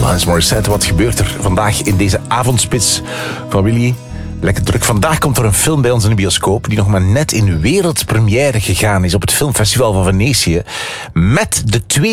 Alanis Morissette, wat gebeurt er vandaag in deze avondspits van Willy? Lekker druk. Vandaag komt er een film bij ons in de bioscoop die nog maar net in wereldpremière gegaan is op het filmfestival van Venetië met de twee